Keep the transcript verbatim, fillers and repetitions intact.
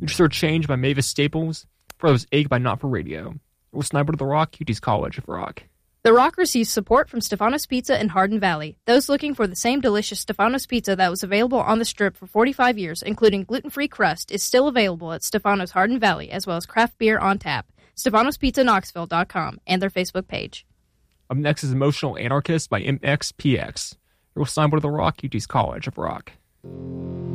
You just heard Change by Mavis Staples, Brothers Ache by Not For Radio. It was Sniper to the Rock, U T's College of Rock. The Rock receives support from Stefanos Pizza in Hardin Valley. Those looking for the same delicious Stefanos Pizza that was available on the Strip for forty-five years, including gluten-free crust, is still available at Stefanos Hardin Valley, as well as craft beer on tap. Stefanos Pizza Knoxville dot com and their Facebook page. Up next is Emotional Anarchist by M X P X. It was Sniper to the Rock, U T's College of Rock.